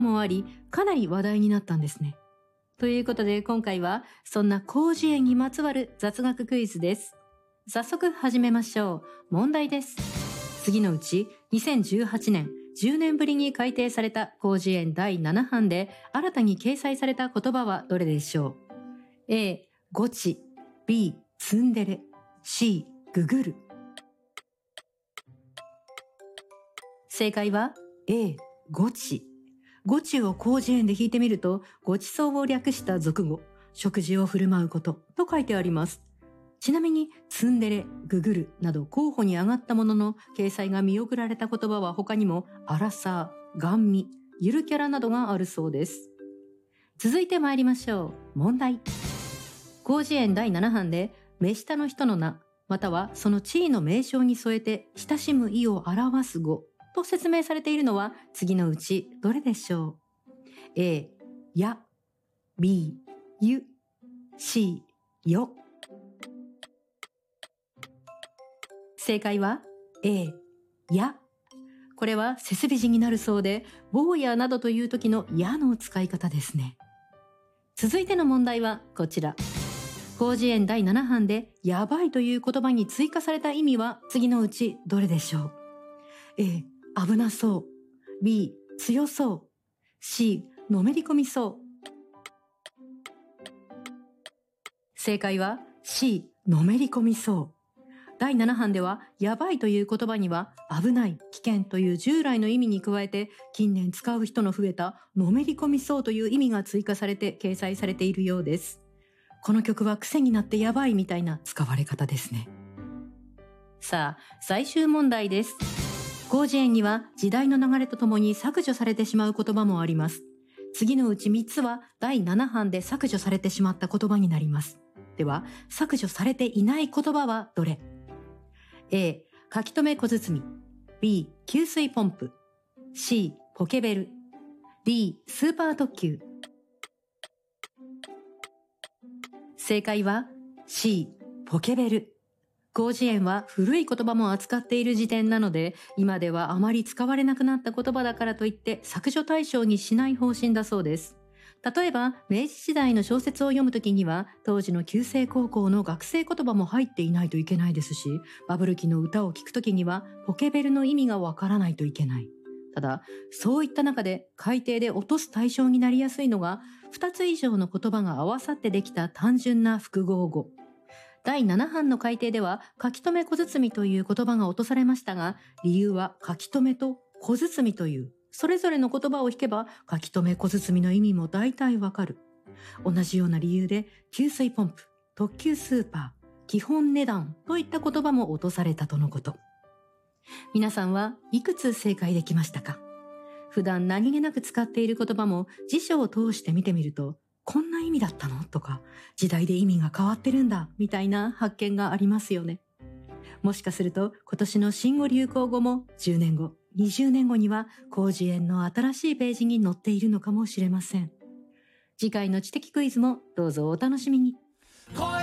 もあり、かなり話題になったんですね。ということで今回はそんな広辞苑にまつわる雑学クイズです。早速始めましょう。問題です。次のうち2018年10年ぶりに改訂された広辞苑第7版で新たに掲載された言葉はどれでしょう？ A. ゴチ B. ツンデレ C. ググる。正解は A. ゴチ。ゴチを広辞苑で引いてみると、ごちそうを略した俗語、食事を振る舞うことと書いてあります。ちなみにツンデレ、ググるなど候補に上がったものの掲載が見送られた言葉は他にもアラサー、ガンミ、ゆるキャラなどがあるそうです。続いて参りましょう。問題。広辞苑第7版で目下の人の名またはその地位の名称に添えて親しむ意を表す語と説明されているのは次のうちどれでしょう？ A. や B. ゆ C. よ。正解は A. や。これは背筋になるそうで、坊やなどという時のやの使い方ですね。続いての問題はこちら。広辞苑第7版でやばいという言葉に追加された意味は次のうちどれでしょう？ A. 危なそう B. 強そう C. のめり込みそう。正解は C. のめり込みそう。第7版ではやばいという言葉には危ない、危険という従来の意味に加えて近年使う人の増えたのめり込みそうという意味が追加されて掲載されているようです。この曲は癖になってやばいみたいな使われ方ですね。さあ、最終問題です。広辞苑には時代の流れとともに削除されてしまう言葉もあります。次のうち3つは第7版で削除されてしまった言葉になります。では、削除されていない言葉はどれ？ A. 書き留め小包 B. 給水ポンプ C. ポケベル D. スーパー特急。正解は C. ポケベル。広辞苑は古い言葉も扱っている時点なので、今ではあまり使われなくなった言葉だからといって削除対象にしない方針だそうです。例えば明治時代の小説を読むときには当時の旧制高校の学生言葉も入っていないといけないですし、バブル期の歌を聴くときにはポケベルの意味がわからないといけない。ただそういった中で改訂で落とす対象になりやすいのが2つ以上の言葉が合わさってできた単純な複合語。第7版の改訂では書き留め小包という言葉が落とされましたが、理由は書き留めと小包というそれぞれの言葉を引けば書き留め小包の意味も大体わかる。同じような理由で給水ポンプ、特急スーパー、基本値段といった言葉も落とされたとのこと。皆さんはいくつ正解できましたか？普段何気なく使っている言葉も辞書を通して見てみると、こんな意味だったのとか、時代で意味が変わってるんだみたいな発見がありますよね。もしかすると今年の新語・流行語も10年後、20年後には広辞苑の新しいページに載っているのかもしれません。次回の知的クイズもどうぞお楽しみに。